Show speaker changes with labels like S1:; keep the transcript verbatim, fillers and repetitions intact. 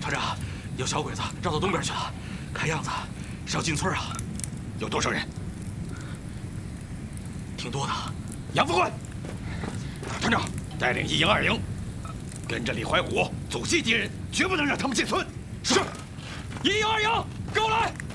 S1: 团长，有小鬼子绕到东边去了，看样子是要进村啊。
S2: 有多少人？
S1: 挺多的。
S2: 杨副官，团长带领一营、二营，跟着李怀虎阻击敌人，绝不能让他们进村。
S1: 是。一营、二营，跟我来。